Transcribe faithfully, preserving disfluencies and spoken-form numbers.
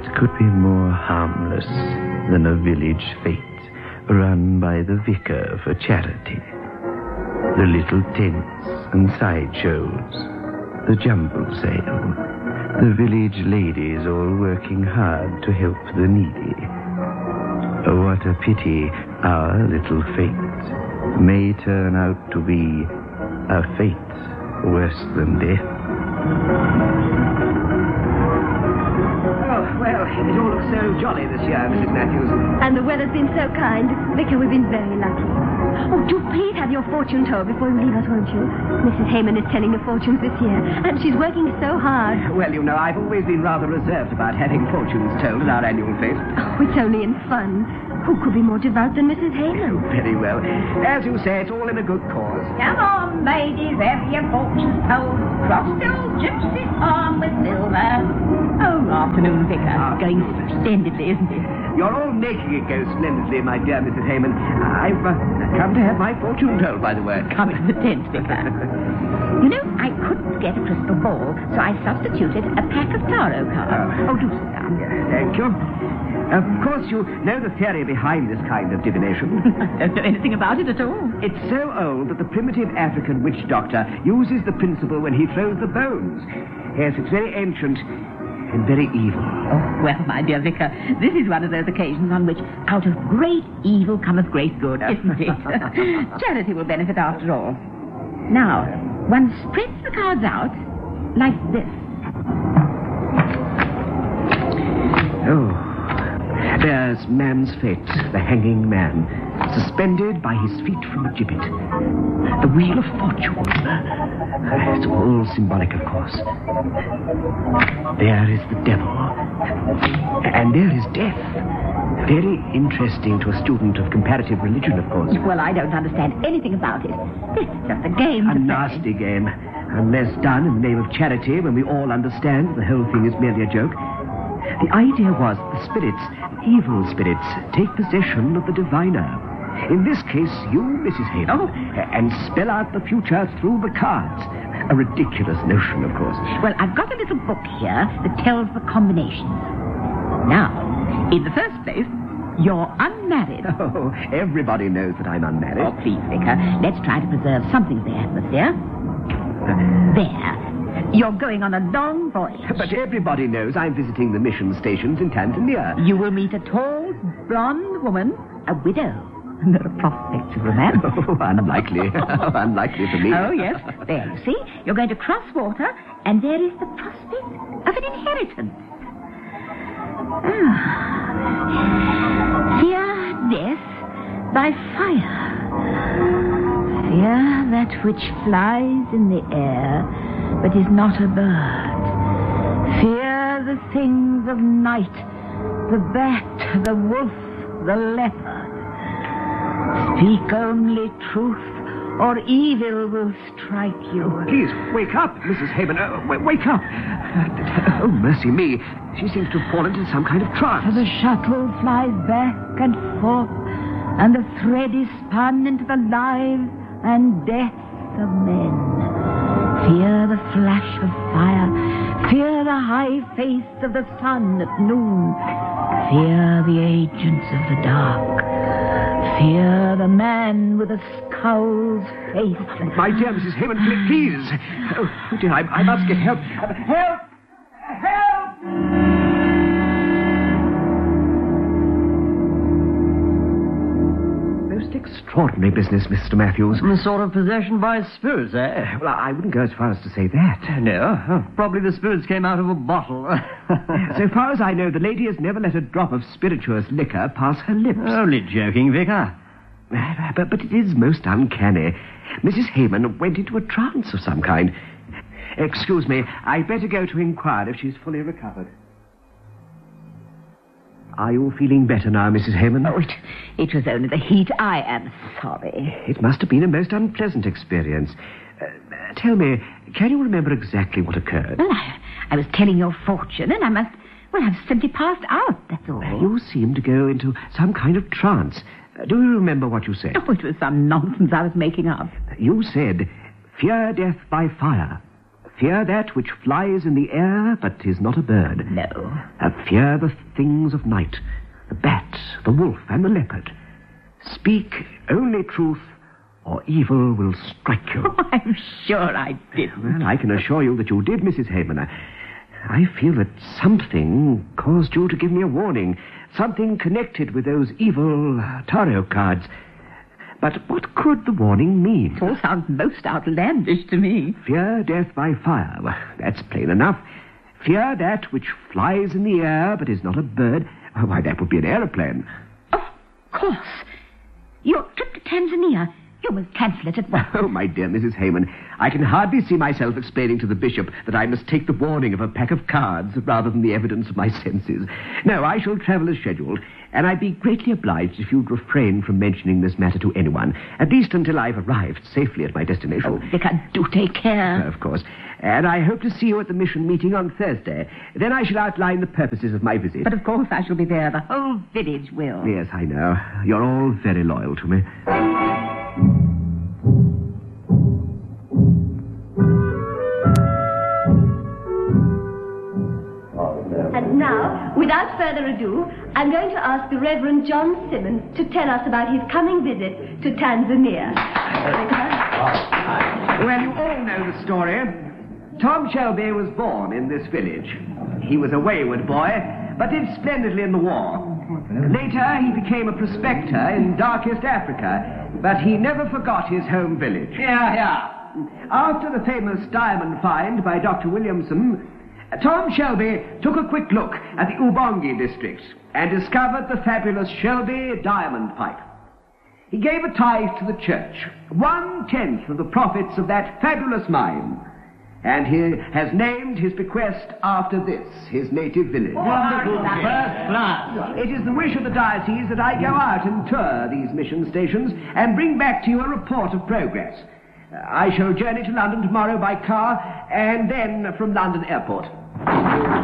What could be more harmless than a village fete run by the vicar for charity? The little tents and sideshows, the jumble sale, the village ladies all working hard to help the needy. What a pity our little fate may turn out to be a fate worse than death. Oh, well, it all looks so jolly this year, Missus Matthews. And the weather's been so kind. Vicar, we've been very lucky. Oh, do please have your fortune told before you leave us, won't you? Missus Hayman is telling the fortunes this year, and she's working so hard. Well, you know, I've always been rather reserved about having fortunes told at our annual fete. Oh, it's only in fun. Who could be more devout than Missus Hayman? Oh, very well. As you say, it's all in a good cause. Come on, ladies, have your fortunes told. Crossbill, gypsy, arm with silver. Oh, afternoon, Vicar. Ah, Going splendidly, isn't it? You're all making it go splendidly, my dear Missus Hayman. I've uh, come to have my fortune told, by the way. Come in the tent, Vicar. You know, I couldn't get a crystal ball, so I substituted a pack of tarot cards. Oh. Oh, do sit down. Thank you. Of course, you know the theory behind this kind of divination. I don't know anything about it at all. It's so old that the primitive African witch doctor uses the principle when he throws the bones. Yes, it's very ancient and very evil. Oh, well, my dear Vicar, this is one of those occasions on which out of great evil cometh great good, isn't it? Charity will benefit after all. Now, one spreads the cards out like this. Oh. There's man's fate, the hanging man, suspended by his feet from the gibbet. The wheel of fortune. It's all symbolic, of course. There is the devil. And there is death. Very interesting to a student of comparative religion, of course. Well, I don't understand anything about it. This is just a game. A nasty game. Unless done in the name of charity, when we all understand the whole thing is merely a joke. The idea was the spirits, evil spirits, take possession of the diviner. In this case, you, Missus Hayman, oh. and spell out the future through the cards. A ridiculous notion, of course. Well, I've got a little book here that tells the combinations. Now, in the first place, you're unmarried. Oh, everybody knows that I'm unmarried. Oh, please, Vicar, let's try to preserve something of the atmosphere. There. You're going on a long voyage. But everybody knows I'm visiting the mission stations in Tanzania. You will meet a tall, blonde woman, a widow. There are prospects of romance. Oh, unlikely. Unlikely for me. Oh, yes. There, you see. You're going to cross water, and there is the prospect of an inheritance. Ah. Fear death by fire. Fear that which flies in the air, but is not a bird. Fear the things of night, the bat, the wolf, the leopard. Speak only truth, or evil will strike you. Please, wake up, Missus Hayman. Uh, w- wake up. Uh, oh, mercy me. She seems to have fallen into some kind of trance. The shuttle flies back and forth, and the thread is spun into the lives and deaths of men. Fear the flash of fire. Fear the high face of the sun at noon. Fear the agents of the dark. Fear the man with a skull's face. My dear Missus Hayman, please. Oh, dear, I, I must get help. Help! Help! Most extraordinary business, Mister Matthews. Some sort of possession by spirits, eh? Well, I wouldn't go as far as to say that. No. Oh, probably the spirits came out of a bottle. So far as I know, the lady has never let a drop of spirituous liquor pass her lips. Only joking, Vicar. But, but it is most uncanny. Missus Hayman went into a trance of some kind. Excuse me, I'd better go to inquire if she's fully recovered. Are you feeling better now, Missus Hayman? Oh, it, it was only the heat. I am sorry. It must have been a most unpleasant experience. Uh, tell me, can you remember exactly what occurred? Well, I, I was telling your fortune, and I must, well, I've simply passed out, that's all. You seem to go into some kind of trance. Uh, do you remember what you said? Oh, it was some nonsense I was making up. You said, fear death by fire. Fear that which flies in the air but is not a bird. No. Uh, fear the things of night, the bat, the wolf, and the leopard. Speak only truth, or evil will strike you. Oh, I'm sure I didn't. Well, I can assure you that you did, Missus Hayman. I, I feel that something caused you to give me a warning. Something connected with those evil uh, tarot cards. But what could the warning mean? It all sounds most outlandish to me. Fear death by fire. Well, that's plain enough. Fear that which flies in the air but is not a bird. Why, that would be an aeroplane. Of course. Your trip to Tanzania. You must cancel it at once. Oh, my dear Missus Hayman, I can hardly see myself explaining to the bishop that I must take the warning of a pack of cards rather than the evidence of my senses. No, I shall travel as scheduled, and I'd be greatly obliged if you'd refrain from mentioning this matter to anyone, at least until I've arrived safely at my destination. Oh, Vicar, do take care. Uh, of course. And I hope to see you at the mission meeting on Thursday. Then I shall outline the purposes of my visit. But of course I shall be there. The whole village will. Yes, I know. You're all very loyal to me. And now, without further ado, I'm going to ask the Reverend John Simmons to tell us about his coming visit to Tanzania. Well, you all know the story. Tom Shelby was born in this village. He was a wayward boy, but did splendidly in the war. Later, he became a prospector in darkest Africa, but he never forgot his home village. Yeah, yeah. After the famous diamond find by Doctor Williamson, Tom Shelby took a quick look at the Ubongi district and discovered the fabulous Shelby diamond pipe. He gave a tithe to the church, one-tenth of the profits of that fabulous mine, and he has named his bequest after this, his native village. Wonderful. First class. It is the wish of the diocese that I go out and tour these mission stations and bring back to you a report of progress. I shall journey to London tomorrow by car and then from London Airport.